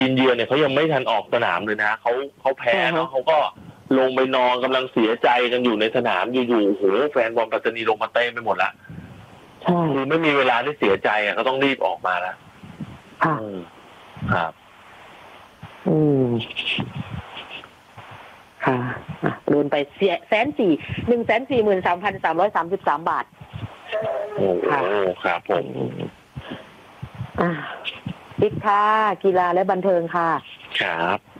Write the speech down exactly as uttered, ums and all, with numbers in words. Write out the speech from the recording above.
อินเดียเนี่ยเขายังไม่ทันออกสนามเลยนะเขาเขาแพ้เนาะเขาก็ลงไปนอนกำลังเสียใจกันอยู่ในสนามอยู่ๆโอ้โหแฟนบอลปัตตานีลงมาเต้นไปหมดละใช่คือไม่มีเวลาที่เสียใจอ่ะเขาต้องรีบออกมาแล้วค่ะอืมครับอืมค่ะอ่ะโดนไปเสียแสนสี่หนึ่งแสนสี่หมื่นสามพันสามร้อยสามสิบสามบาทโอ้โหครับผมอ่ะปิดค่ะกีฬาและบันเทิงค่ะครับ